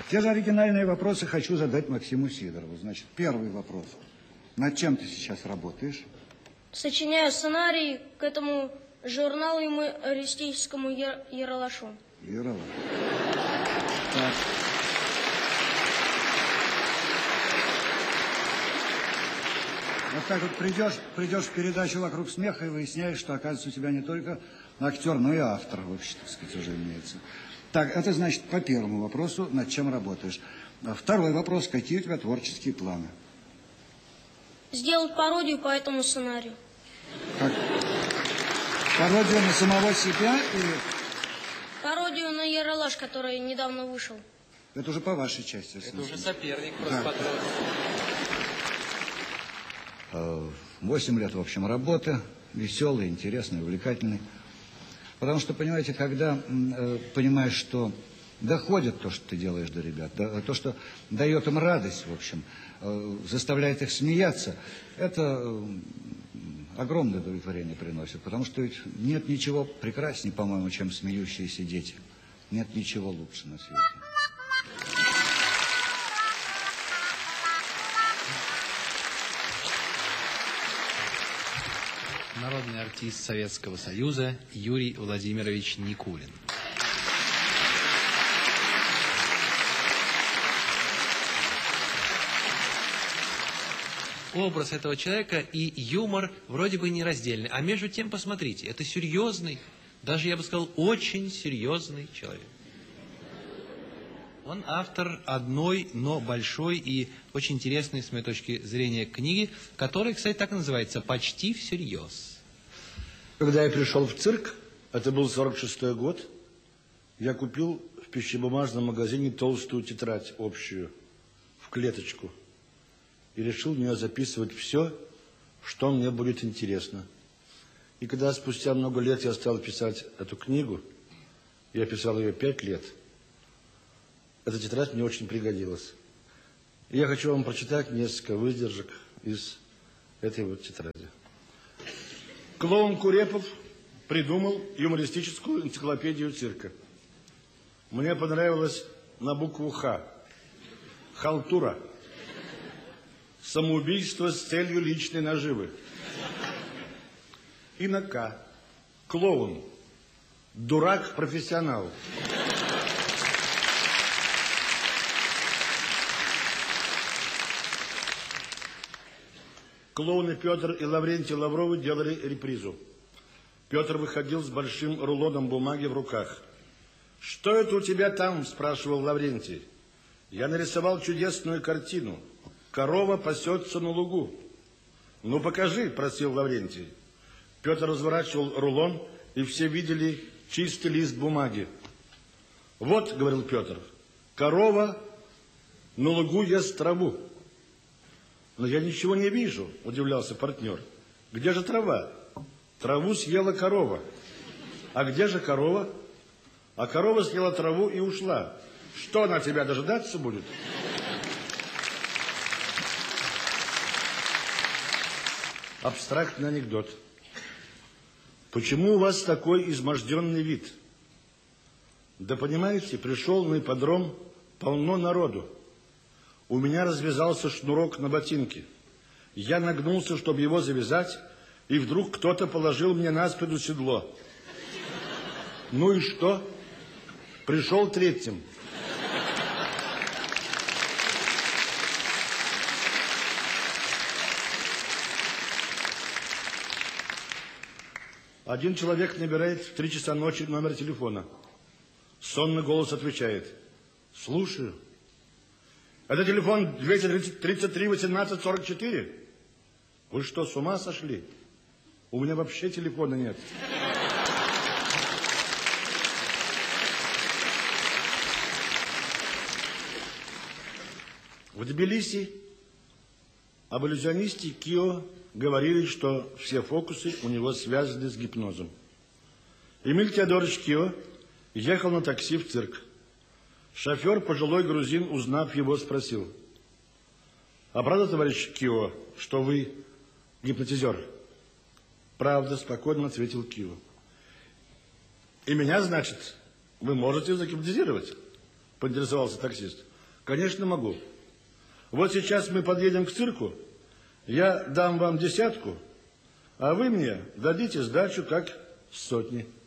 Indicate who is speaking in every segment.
Speaker 1: Те же оригинальные вопросы хочу задать Максиму Сидорову. Значит, первый вопрос. Над чем ты сейчас работаешь?
Speaker 2: Сочиняю сценарий к этому журналу юмористическому Ералашу.
Speaker 1: Ералаш. Так. Вот так вот придешь в передачу «Вокруг смеха» и выясняешь, что, оказывается, у тебя не только актер, но и автор, вообще, так сказать, уже имеется. Так, это значит по первому вопросу, над чем работаешь. Второй вопрос, какие у тебя творческие планы?
Speaker 2: Сделать пародию по этому сценарию.
Speaker 1: Как? Пародию на самого себя или...
Speaker 2: Пародию на Ералаш, который недавно вышел.
Speaker 1: Это уже по вашей части.
Speaker 3: Это уже соперник,
Speaker 1: да.
Speaker 3: просто
Speaker 1: 8 лет, в общем, работы. Веселый, интересный, увлекательный. Потому что, понимаете, когда понимаешь, что доходит то, что ты делаешь до ребят, то, что дает им радость, в общем, заставляет их смеяться, это огромное удовлетворение приносит. Потому что ведь нет ничего прекраснее, по-моему, чем смеющиеся дети. Нет ничего лучше на свете.
Speaker 4: Народный артист Советского Союза Юрий Владимирович Никулин. Образ этого человека и юмор вроде бы нераздельны. А между тем, посмотрите, это серьезный, даже я бы сказал, очень серьезный человек. Он автор одной, но большой и очень интересной, с моей точки зрения, книги, которая, кстати, так и называется «Почти всерьез».
Speaker 5: Когда я пришел в цирк, это был 46-й год, я купил в пищебумажном магазине толстую тетрадь общую, в клеточку, и решил в нее записывать все, что мне будет интересно. И когда спустя много лет я стал писать эту книгу, я писал ее 5 лет, эта тетрадь мне очень пригодилась. И я хочу вам прочитать несколько выдержек из этой вот тетради. Клоун Курепов придумал юмористическую энциклопедию цирка. Мне понравилось на букву «Х». Халтура. Самоубийство с целью личной наживы. И на «К». Клоун. Дурак-профессионал. Клоуны Петр и Лаврентий Лавровы делали репризу. Петр выходил с большим рулоном бумаги в руках. «Что это у тебя там?» – спрашивал Лаврентий. «Я нарисовал чудесную картину. Корова пасется на лугу». «Ну, покажи», – просил Лаврентий. Петр разворачивал рулон, и все видели чистый лист бумаги. «Вот», – говорил Петр, – «корова на лугу ест траву». «Но я ничего не вижу», – удивлялся партнер. «Где же трава?» «Траву съела корова». «А где же корова?» «А корова съела траву и ушла». «Что, она тебя дожидаться будет?» Абстрактный анекдот. «Почему у вас такой изможденный вид?» «Да понимаете, пришел на ипподром, полно народу. У меня развязался шнурок на ботинке. Я нагнулся, чтобы его завязать, и вдруг кто-то положил мне на спину седло. Ну и что? Пришел третьим». Один человек набирает в 3 часа ночи номер телефона. Сонный голос отвечает: «Слушаю». «Это телефон 233 18 44. Вы что, с ума сошли? У меня вообще телефона нет». В Тбилиси об иллюзионисте Кио говорили, что все фокусы у него связаны с гипнозом. Эмиль Теодорович Кио ехал на такси в цирк. Шофер, пожилой грузин, узнав его, спросил: «А правда, товарищ Кио, что вы гипнотизер?» «Правда», спокойно ответил Кио. «И меня, значит, вы можете загипнотизировать?» поинтересовался таксист. Конечно, могу. Вот сейчас мы подъедем к цирку, я дам вам 10, а вы мне дадите сдачу как 100.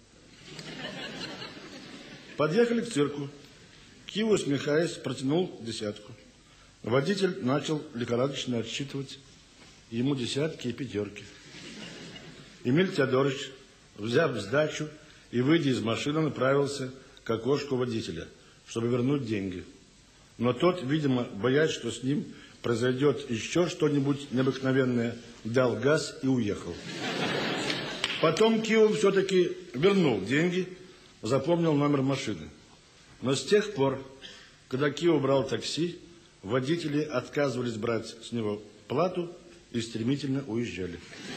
Speaker 5: Подъехали к цирку. Кива, усмехаясь, протянул 10. Водитель начал лихорадочно отсчитывать ему 10 и 5. Эмиль Теодорович, взяв сдачу и выйдя из машины, направился к окошку водителя, чтобы вернуть деньги. Но тот, видимо, боясь, что с ним произойдет еще что-нибудь необыкновенное, дал газ и уехал. Потом Кива все-таки вернул деньги, запомнил номер машины. Но с тех пор, когда Кива брал такси, водители отказывались брать с него плату и стремительно уезжали.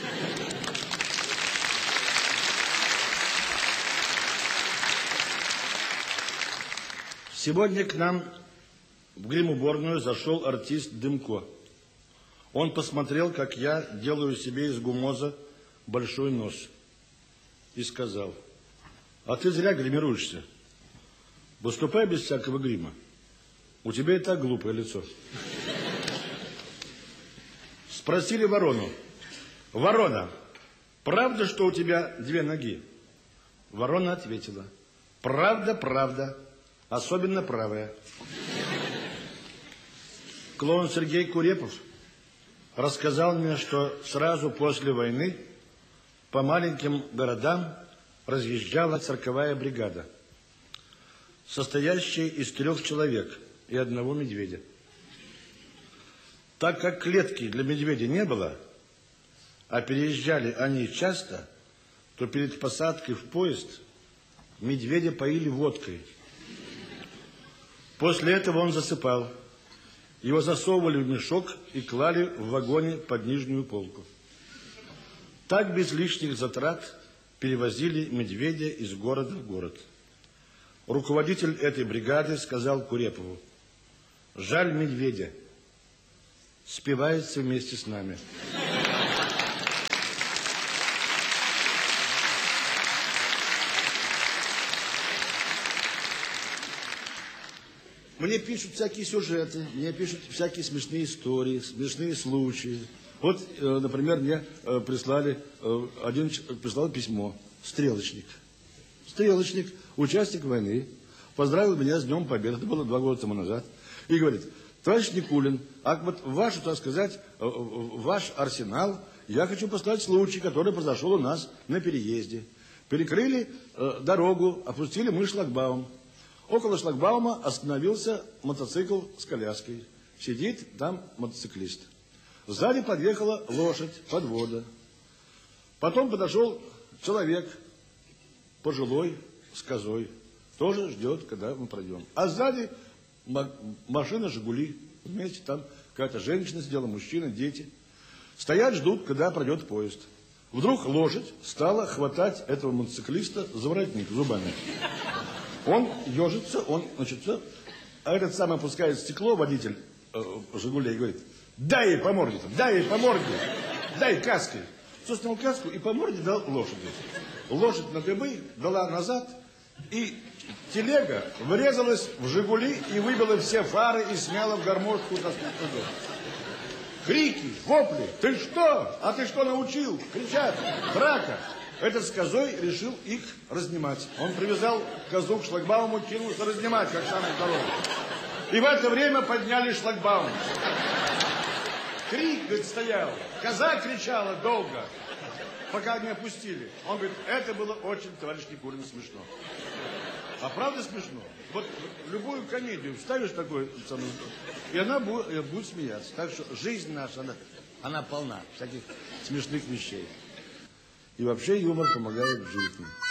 Speaker 5: Сегодня к нам в грим-уборную зашел артист Дымко. Он посмотрел, как я делаю себе из гумоза большой нос, и сказал: а ты зря гримируешься. Выступай без всякого грима. У тебя и так глупое лицо. Спросили ворону: ворона, правда, что у тебя 2 ноги? Ворона ответила: правда, правда, особенно правая. Клоун Сергей Курепов рассказал мне, что сразу после войны по маленьким городам разъезжала цирковая бригада, состоящая из 3 человек и 1 медведя. Так как клетки для медведя не было, а переезжали они часто, то перед посадкой в поезд медведя поили водкой. После этого он засыпал. Его засовывали в мешок и клали в вагоне под нижнюю полку. Так без лишних затрат перевозили медведя из города в город. Руководитель этой бригады сказал Курепову: жаль медведя, спивается вместе с нами. Мне пишут всякие сюжеты, мне пишут всякие смешные истории, смешные случаи. Вот, например, мне прислал письмо стрелочник. Стрелочник, участник войны, поздравил меня с Днем Победы, это было 2 года тому назад, и говорит: товарищ Никулин, а вот вашу, так сказать, ваш арсенал я хочу послать случай, который произошел у нас на переезде. Перекрыли дорогу, опустили мы шлагбаум. Около шлагбаума остановился мотоцикл с коляской. Сидит там мотоциклист. Сзади подъехала лошадь, подвода. Потом подошел человек, пожилой, с козой. Тоже ждет, когда мы пройдем. А сзади машина «Жигули». Вместе там какая-то женщина сидела, мужчина, дети. Стоят, ждут, когда пройдет поезд. Вдруг лошадь стала хватать этого мотоциклиста за воротник зубами. Он ежится, а этот сам опускает стекло, водитель «Жигулей», и говорит: дай ей по морде, дай каской. Все, снял каску и по морде дал лошади. Лошадь на дыбы дала назад, и телега врезалась в «Жигули» и выбила все фары и смяла в гармошку доску. Крики, вопли: ты что? А ты что научил? Кричат: драка. Этот с козой решил их разнимать. Он привязал козу к шлагбауму, кинулся разнимать, как самый здоровый. И в это время подняли шлагбаум. Крик, говорит, стоял. Коза кричала долго, пока не опустили. Он говорит: это было очень, товарищ Никулин, смешно. А правда смешно? Вот любую комедию вставишь такой, и она будет смеяться. Так что жизнь наша, она полна всяких смешных вещей. И вообще юмор помогает в жизни.